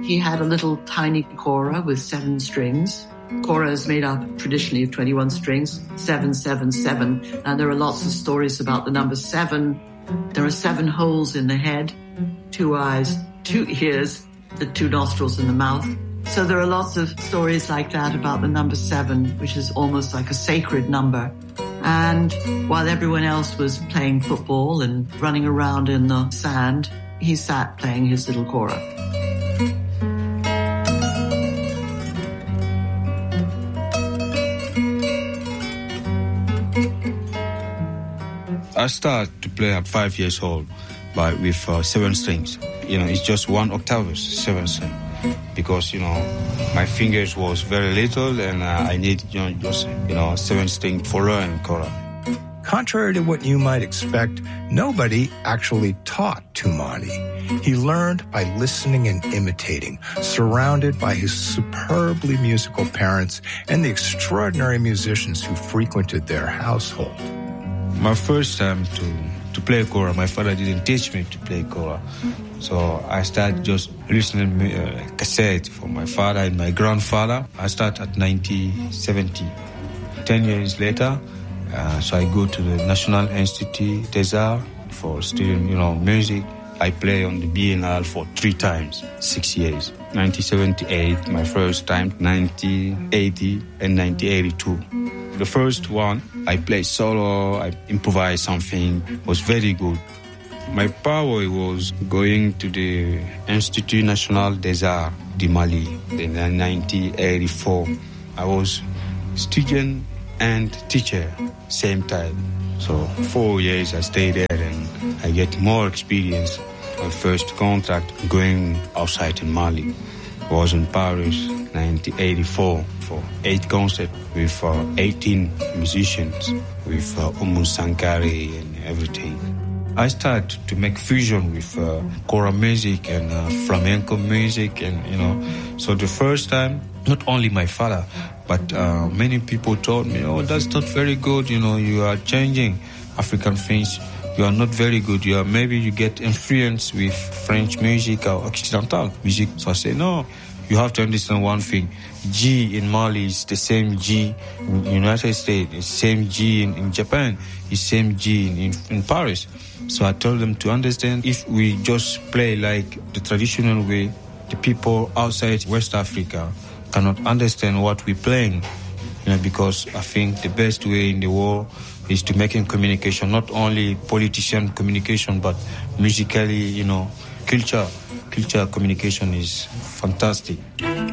He had a little tiny kora with 7 strings. Kora is made up traditionally of 21 strings, 7, 7, 7. And there are lots of stories about the number 7. There are 7 holes in the head, 2 eyes, 2 ears, the 2 nostrils in the mouth. So there are lots of stories like that about the number 7, which is almost like a sacred number. And while everyone else was playing football and running around in the sand, he sat playing his little kora. I started to play at 5 years old, but with 7 strings. It's just 1 octave, 7 strings. Because, my fingers was very little and I need, just, 7 strings for learning kora. Contrary to what you might expect, nobody actually taught Tumani. He learned by listening and imitating, surrounded by his superbly musical parents and the extraordinary musicians who frequented their household. My first time to play kora, my father didn't teach me to play kora. So I started just listening cassette from my father and my grandfather. I started at 1970. 10 years later, so I go to the National Institut des Arts for studying, music. I play on the Biennale for 3 times, 6 years. 1978, my first time, 1980 and 1982. The first one, I played solo, I improvised something, was very good. My power was going to the Institut National des Arts de Mali in 1984. I was student and teacher same time. So 4 years I stayed there and I get more experience. My first contract going outside in Mali was in Paris, 1984, for 8 concerts with 18 musicians, with Oumou Sankari and everything. I started to make fusion with kora music and flamenco music, and so the first time, not only my father, but many people told me, that's not very good, you are changing African things, you are not very good, maybe you get influence with French music or Occidental music. So I say, no, you have to understand one thing. G in Mali is the same G in United States, it's the same G in Japan, it's the same G in Paris. So I told them to understand, if we just play like the traditional way, the people outside West Africa cannot understand what we're playing. Because I think the best way in the world is to make communication, not only politician communication, but musically, culture communication is fantastic.